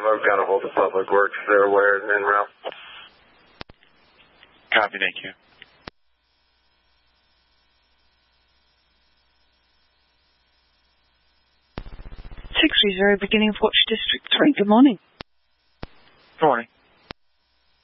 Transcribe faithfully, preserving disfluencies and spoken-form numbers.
I've got a hold of Public Works. They're aware and en route. Copy, thank you. six three zero, beginning of Watch District three. Good morning. Good morning.